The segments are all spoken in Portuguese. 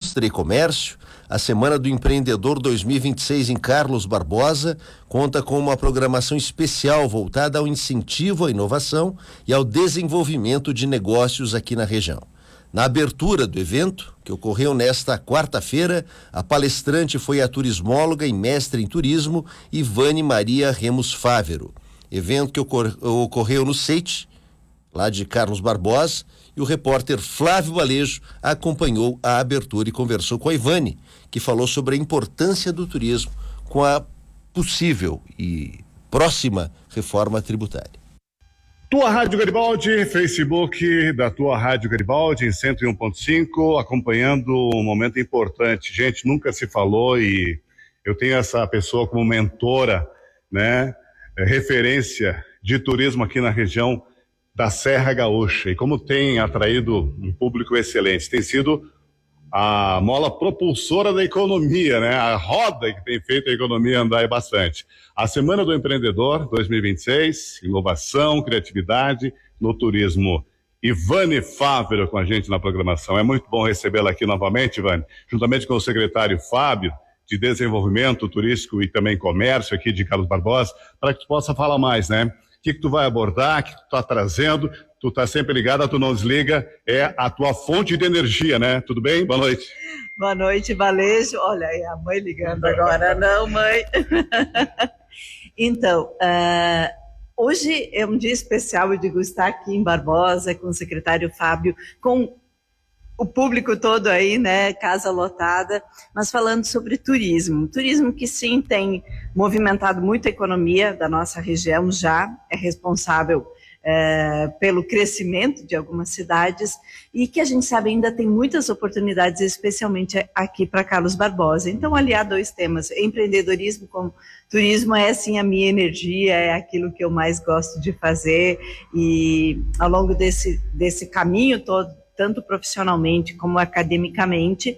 Indústria e Comércio, a Semana do Empreendedor 2026 em Carlos Barbosa conta com uma programação especial voltada ao incentivo à inovação e ao desenvolvimento de negócios aqui na região. Na abertura do evento, que ocorreu nesta quarta-feira, a palestrante foi a turismóloga e mestre em turismo Ivane Maria Remos Fávero. Evento que ocorreu no SEIT, lá de Carlos Barbosa, e o repórter Flávio Balejo acompanhou a abertura e conversou com a Ivane, que falou sobre a importância do turismo com a possível e próxima reforma tributária. Tua Rádio Garibaldi, Facebook da Tua Rádio Garibaldi em 101.5, acompanhando um momento importante. Gente, nunca se falou e eu tenho essa pessoa como mentora, né? Referência de turismo aqui na região da Serra Gaúcha. E como tem atraído um público excelente, tem sido a mola propulsora da economia, né? A roda que tem feito a economia andar bastante. A Semana do Empreendedor 2026, inovação, criatividade no turismo. Ivane Fávero com a gente na programação. É muito bom recebê-la aqui novamente, Ivane, juntamente com o secretário Fábio, de Desenvolvimento Turístico e também Comércio aqui de Carlos Barbosa, para que tu possa falar mais, né? O que tu vai abordar, o que tu tá trazendo, tu tá sempre ligada, tu não desliga, é a tua fonte de energia, né? Tudo bem? Boa noite. Boa noite, Balejo. Olha aí a mãe ligando agora. Não, mãe. Então, hoje é um dia especial, eu digo, estar aqui em Barbosa com o secretário Fábio, com o público todo aí, né, casa lotada, mas falando sobre turismo. Turismo que sim tem movimentado muito a economia da nossa região, já é responsável pelo crescimento de algumas cidades e que a gente sabe ainda tem muitas oportunidades, especialmente aqui para Carlos Barbosa. Então, aliar dois temas, empreendedorismo com turismo é assim a minha energia, é aquilo que eu mais gosto de fazer e ao longo desse caminho todo, tanto profissionalmente como academicamente,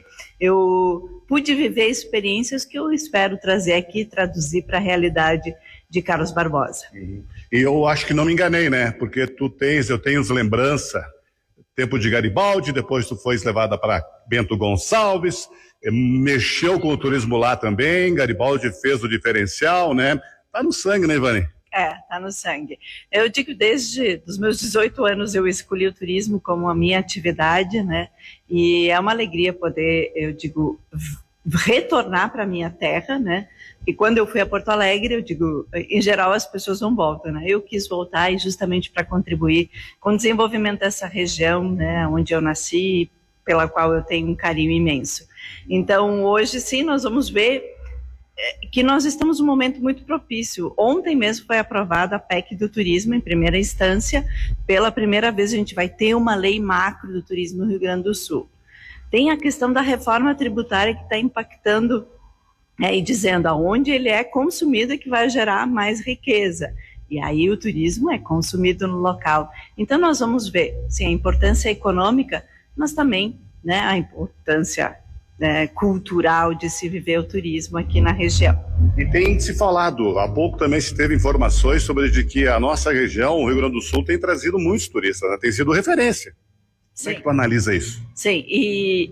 eu pude viver experiências que eu espero trazer aqui, traduzir para a realidade de Carlos Barbosa. E eu acho que não me enganei, né? Porque eu tenho lembrança, tempo de Garibaldi, depois tu foi levada para Bento Gonçalves, mexeu com o turismo lá também, Garibaldi fez o diferencial, né? Tá no sangue, né, Ivane? Tá no sangue. Eu digo, desde os meus 18 anos eu escolhi o turismo como a minha atividade, né? E é uma alegria poder, eu digo, retornar para minha terra, né? E quando eu fui a Porto Alegre, eu digo, em geral as pessoas não voltam, né? Eu quis voltar e justamente para contribuir com o desenvolvimento dessa região, né? Onde eu nasci, pela qual eu tenho um carinho imenso. Então, hoje sim, nós vamos ver que nós estamos num momento muito propício. Ontem mesmo foi aprovada a PEC do turismo em primeira instância. Pela primeira vez a gente vai ter uma lei macro do turismo no Rio Grande do Sul. Tem a questão da reforma tributária que está impactando e dizendo aonde ele é consumido é que vai gerar mais riqueza. E aí o turismo é consumido no local. Então nós vamos ver, sim, a importância econômica, mas também, né, a importância cultural de se viver o turismo aqui na região. E tem se falado, há pouco também se teve informações sobre de que a nossa região, o Rio Grande do Sul, tem trazido muitos turistas, né? Tem sido referência. Sim. Como é que tu analisa isso? Sim, e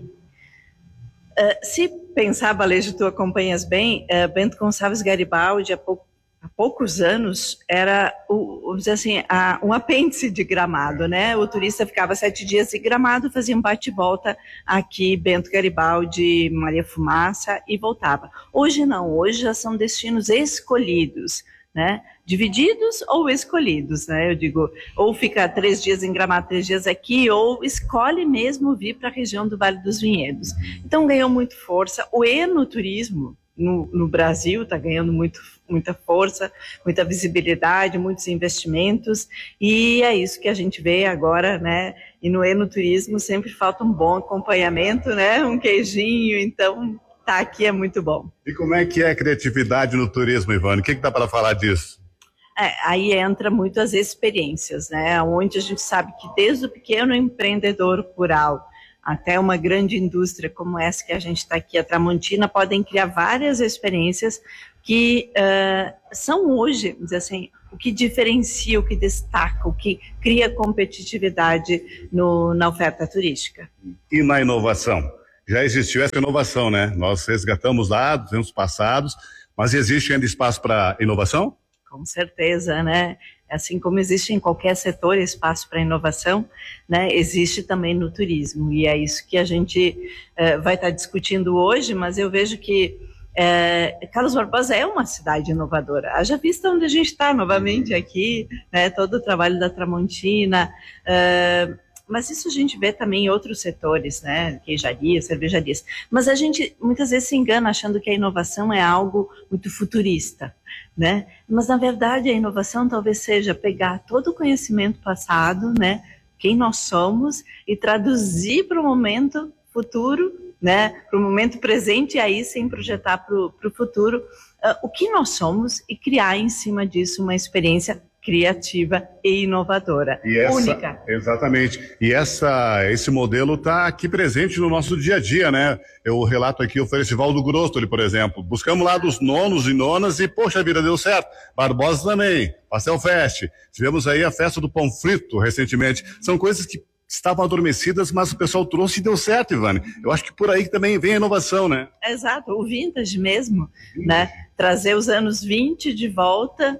se pensar, Balejo, tu acompanhas bem, Bento Gonçalves Garibaldi, há poucos anos, era, vamos dizer assim, um apêndice de Gramado, né? O turista ficava 7 dias em Gramado, fazia um bate-volta aqui, Bento Garibaldi, Maria Fumaça, e voltava. Hoje não, hoje já são destinos escolhidos, né? Divididos ou escolhidos, né? Eu digo, ou fica 3 dias em Gramado, 3 dias aqui, ou escolhe mesmo vir para a região do Vale dos Vinhedos. Então ganhou muito força. O enoturismo no Brasil está ganhando muita força, muita visibilidade, muitos investimentos, e é isso que a gente vê agora, né? E no enoturismo sempre falta um bom acompanhamento, né? Um queijinho, então tá aqui, é muito bom. E como é que é a criatividade no turismo, Ivane? O que dá para falar disso? Aí entra muito as experiências, né? Onde a gente sabe que desde o pequeno empreendedor rural até uma grande indústria como essa que a gente está aqui, a Tramontina, podem criar várias experiências que são hoje, vamos dizer assim, o que diferencia, o que destaca, o que cria competitividade na oferta turística. E na inovação? já existiu essa inovação, né? Nós resgatamos lá dos anos passados, mas existe ainda espaço para inovação? Com certeza, né? Assim como existe em qualquer setor espaço para inovação, né? Existe também no turismo, e é isso que a gente vai estar discutindo hoje, mas eu vejo que Carlos Barbosa é uma cidade inovadora. Haja vista onde a gente está novamente aqui, né? Todo o trabalho da Tramontina, mas isso a gente vê também em outros setores, né? Queijarias, cervejarias. Mas a gente muitas vezes se engana achando que a inovação é algo muito futurista, né? Mas na verdade a inovação talvez seja pegar todo o conhecimento passado, né? Quem nós somos, e traduzir para o momento futuro, né? Para o momento presente, e aí sim projetar para o futuro o que nós somos e criar em cima disso uma experiência criativa e inovadora, única. Exatamente. E esse modelo está aqui presente no nosso dia a dia, né? Eu relato aqui o Festival do Grostoli, por exemplo. Buscamos lá dos nonos e nonas e, poxa vida, deu certo. Barbosa também, Pastel Fest. Tivemos aí a festa do pão frito recentemente. São coisas que estavam adormecidas, mas o pessoal trouxe e deu certo, Ivane. Eu acho que por aí também vem a inovação, né? Exato, o vintage mesmo, né? Trazer os anos 20 de volta,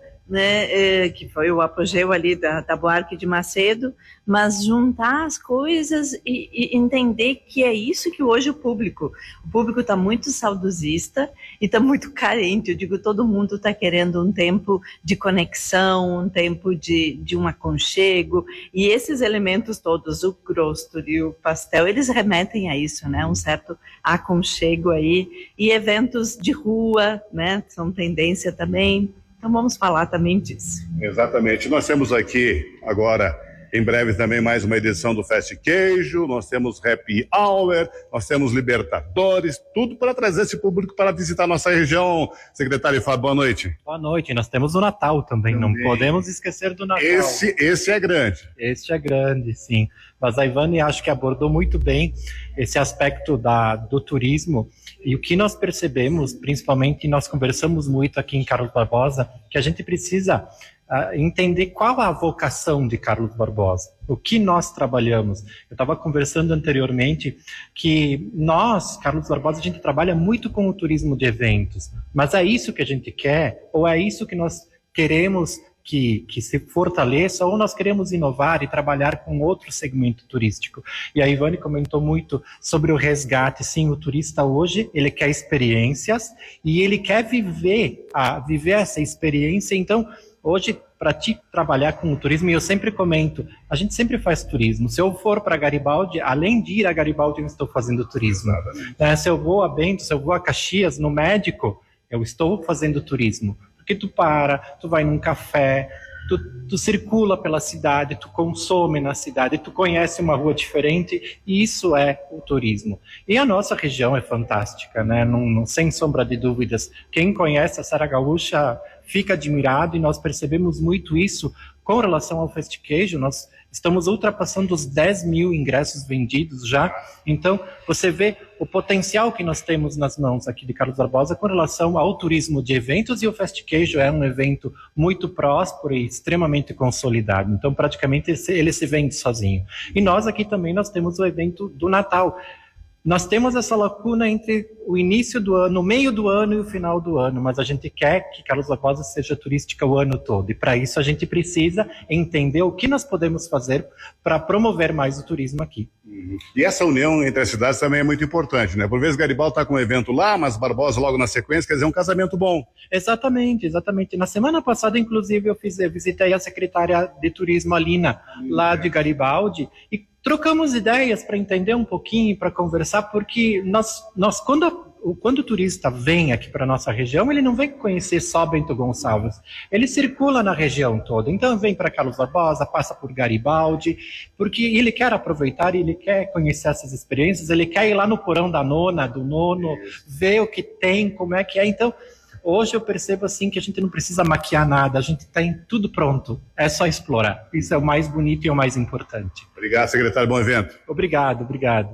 né, que foi o apogeu ali da Buarque de Macedo, mas juntar as coisas e entender que é isso que hoje o público está muito saudosista e está muito carente. Eu digo, todo mundo está querendo um tempo de conexão, um tempo de um aconchego, e esses elementos todos, o grosto e o pastel, eles remetem a isso, né, um certo aconchego aí, e eventos de rua, né, são tendência também. Então vamos falar também disso. Exatamente. Nós temos aqui agora, em breve também, mais uma edição do Fest Queijo, nós temos Happy Hour, nós temos Libertadores, tudo para trazer esse público para visitar nossa região. Secretário Fábio, boa noite. Boa noite. Nós temos o Natal também. Não podemos esquecer do Natal. Esse é grande. Este é grande, sim. Mas a Ivane acho que abordou muito bem esse aspecto do turismo, e o que nós percebemos, principalmente, nós conversamos muito aqui em Carlos Barbosa, que a gente precisa entender qual a vocação de Carlos Barbosa, o que nós trabalhamos. Eu estava conversando anteriormente que nós, Carlos Barbosa, a gente trabalha muito com o turismo de eventos, mas é isso que a gente quer, ou é isso que nós queremos que se fortaleça, ou nós queremos inovar e trabalhar com outro segmento turístico. E a Ivane comentou muito sobre o resgate. Sim, o turista hoje, ele quer experiências e ele quer viver essa experiência. Então, hoje, para ti trabalhar com o turismo, e eu sempre comento, a gente sempre faz turismo. Se eu for para Garibaldi, além de ir a Garibaldi, eu estou fazendo turismo. Se eu vou a Bento, se eu vou a Caxias, no médico, eu estou fazendo turismo. Porque tu vai num café, tu circula pela cidade, tu consome na cidade, tu conhece uma rua diferente, e isso é o turismo. E a nossa região é fantástica, né? Sem sombra de dúvidas. Quem conhece a Serra Gaúcha fica admirado, e nós percebemos muito isso com relação ao Fest Queijo. Nós estamos ultrapassando os 10 mil ingressos vendidos já. Então, você vê o potencial que nós temos nas mãos aqui de Carlos Barbosa com relação ao turismo de eventos, e o Fest Queijo é um evento muito próspero e extremamente consolidado. Então, praticamente, ele se vende sozinho. E nós aqui também nós temos o evento do Natal. Nós temos essa lacuna entre o início do ano, o meio do ano e o final do ano, mas a gente quer que Carlos Barbosa seja turística o ano todo, e para isso a gente precisa entender o que nós podemos fazer para promover mais o turismo aqui. E essa união entre as cidades também é muito importante, né? Por vezes Garibaldi está com um evento lá, mas Barbosa logo na sequência, quer dizer, um casamento bom. Exatamente. Na semana passada, inclusive, eu visitei a secretária de turismo, Alina, lá de Garibaldi, e trocamos ideias para entender um pouquinho, para conversar, porque nós quando o turista vem aqui para a nossa região, ele não vem conhecer só Bento Gonçalves, ele circula na região toda. Então vem para Carlos Barbosa, passa por Garibaldi, porque ele quer aproveitar, ele quer conhecer essas experiências, ele quer ir lá no porão da nona, do nono, ver o que tem, como é que é. Então, hoje eu percebo assim que a gente não precisa maquiar nada, a gente tem tudo pronto, é só explorar. Isso é o mais bonito e o mais importante. Obrigado, secretário, bom evento. Obrigado.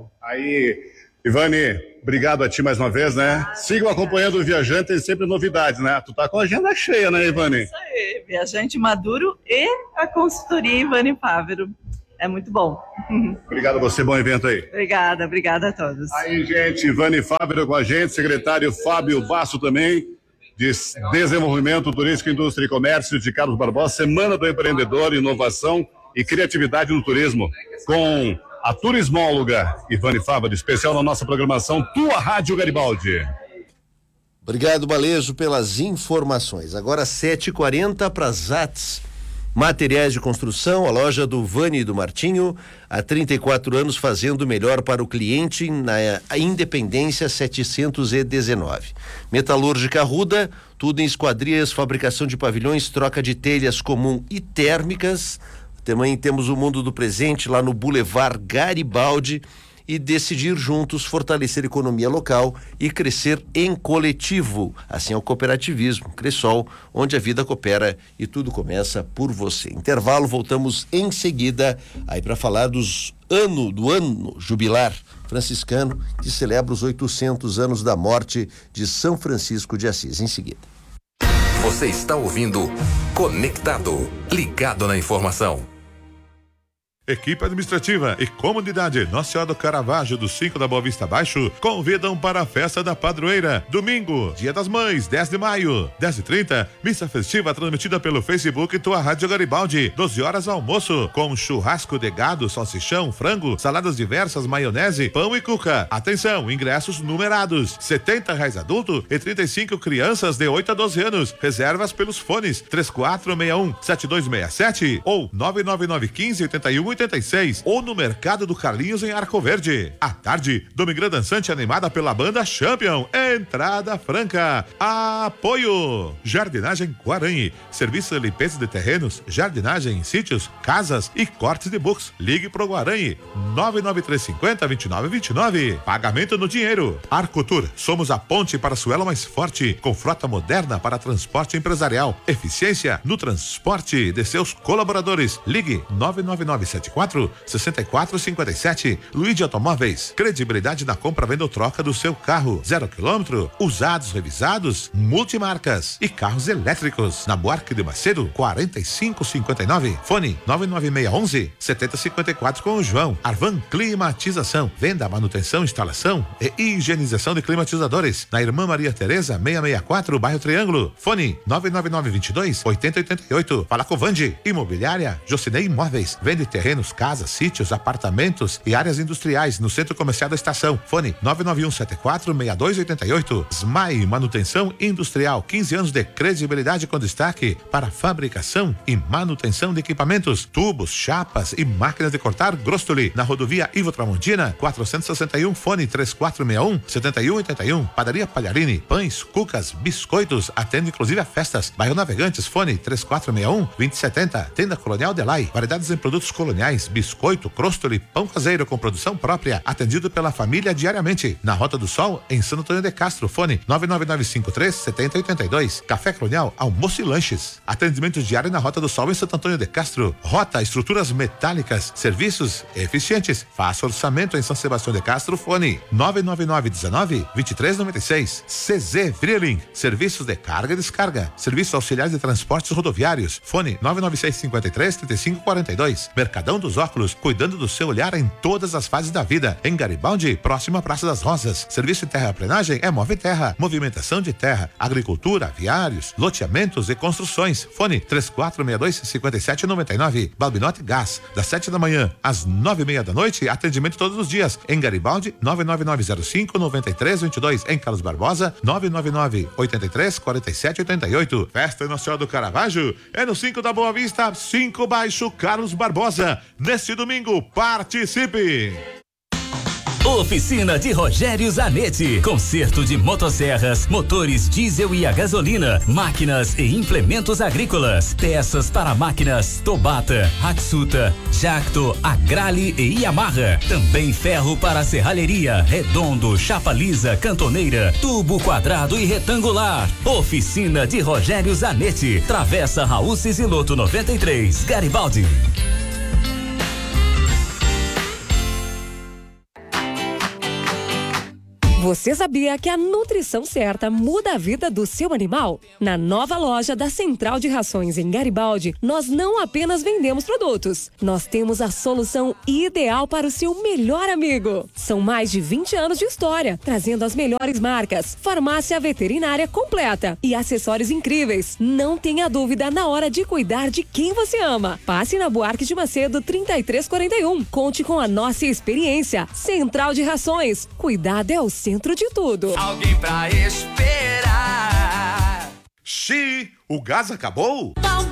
Aí, Ivane, obrigado a ti mais uma vez, né? Sigam acompanhando o Viajante, tem sempre novidades, né? Tu tá com a agenda cheia, né, Ivane? Isso aí, Viajante Maduro e a consultoria Ivane Fávero. É muito bom. Obrigado a você, bom evento aí. Obrigada a todos. Aí, gente, Ivane Fávero com a gente, secretário Fábio Basso também, de Desenvolvimento Turístico, Indústria e Comércio de Carlos Barbosa, Semana do Empreendedor, Inovação e Criatividade no Turismo, com a turismóloga Ivane Fávero, especial na nossa programação Tua Rádio Garibaldi. Obrigado, Balejo, pelas informações. Agora 7h40 para Zatz Materiais de Construção, a loja do Vani e do Martinho, há 34 anos fazendo o melhor para o cliente na Independência 719. Metalúrgica Arruda, tudo em esquadrias, fabricação de pavilhões, troca de telhas comum e térmicas. Também temos o Mundo do Presente lá no Boulevard Garibaldi. E decidir juntos fortalecer a economia local e crescer em coletivo. Assim é o cooperativismo, Cressol, onde a vida coopera e tudo começa por você. Intervalo, voltamos em seguida aí para falar do ano jubilar franciscano, que celebra os 800 anos da morte de São Francisco de Assis. Em seguida. Você está ouvindo Conectado, ligado na informação. Equipe administrativa e comunidade Nossa Senhora do Caravaggio do 5 da Boa Vista Baixo convidam para a festa da padroeira. Domingo, Dia das Mães, 10 de maio, 10h30, missa festiva transmitida pelo Facebook Tua Rádio Garibaldi, 12 horas almoço, com churrasco de gado, salsichão, frango, saladas diversas, maionese, pão e cuca. Atenção, ingressos numerados, R$70 adulto e 35 crianças de 8 a 12 anos. Reservas pelos fones 3461-7267 ou 99915-8186 ou no Mercado do Carlinhos em Arco Verde. À tarde, Domingrã Dançante animada pela banda Champion. Entrada franca. Apoio. Jardinagem Guaranhe. Serviço de limpeza de terrenos, jardinagem em sítios, casas e cortes de books. Ligue pro Guaranhe 99350-2929. Pagamento no dinheiro. Arcotur. Somos a ponte para Suelo mais forte, com frota moderna para transporte empresarial. Eficiência no transporte de seus colaboradores. Ligue 99974-6457. Luigi Automóveis, credibilidade na compra, venda ou troca do seu carro. 0 km, usados, revisados, multimarcas e carros elétricos. Na Buarque de Macedo, 4559. Fone 99611-7054 com o João. Arvan Climatização, venda, manutenção, instalação e higienização de climatizadores. Na Irmã Maria Tereza, 664, bairro Triângulo. Fone 99922-8088. Fala com Vande. Imobiliária Jocinei Imóveis, vende terrenos, casas, sítios, apartamentos e áreas industriais no Centro Comercial da Estação. Fone 99174-6288. SMAI Manutenção Industrial, 15 anos de credibilidade com destaque para fabricação e manutenção de equipamentos, tubos, chapas e máquinas de cortar. Grostoli, na rodovia Ivo Tramontina, 461, fone 3461-7181. Padaria Palharini, pães, cucas, biscoitos, atende inclusive a festas. Bairro Navegantes, fone 3461-2070. Tenda Colonial Delay, variedades em produtos coloniais, biscoito, crostoli, pão caseiro com produção própria, atendido pela família diariamente. Na Rota do Sol, em Santo Antônio de Castro, fone 99953-7082. Café Colonial, almoço e lanches. Atendimento diário na Rota do Sol em Santo Antônio de Castro. Rota, estruturas metálicas, serviços eficientes. Faça orçamento em São Sebastião de Castro, fone 99919-2396. CZ Freeling, serviços de carga e descarga, serviços auxiliares de transportes rodoviários, fone 99653-3542. Mercadão dos Óculos, cuidando do seu olhar em todas as fases da vida. Em Garibaldi, próxima Praça das Rosas. Serviço de terraplenagem é Move Terra. Movimentação de terra, agricultura, aviários, loteamentos e construções. Fone 3462-5799. Balbinote Gás, das 7 da manhã às 9:30 da noite. Atendimento todos os dias. Em Garibaldi, 99905-9322. Em Carlos Barbosa, 999-83-4788. Festa Nossa Senhora do Caravaggio é no 5 da Boa Vista, 5 baixo Carlos Barbosa. Neste domingo, participe! Oficina de Rogério Zanetti. Conserto de motosserras, motores diesel e a gasolina, máquinas e implementos agrícolas, peças para máquinas Tobata, Hatsuta, Jacto, Agrale e Yamaha. Também ferro para serralheria, redondo, chapa lisa, cantoneira, tubo quadrado e retangular. Oficina de Rogério Zanetti. Travessa Raul Ciziloto 93, Garibaldi. Você sabia que a nutrição certa muda a vida do seu animal? Na nova loja da Central de Rações em Garibaldi, nós não apenas vendemos produtos, nós temos a solução ideal para o seu melhor amigo. São mais de 20 anos de história, trazendo as melhores marcas, farmácia veterinária completa e acessórios incríveis. Não tenha dúvida na hora de cuidar de quem você ama. Passe na Buarque de Macedo 3341. Conte com a nossa experiência. Central de Rações. Cuidado é o centro de tudo. Alguém pra esperar. Xiii, o gás acabou?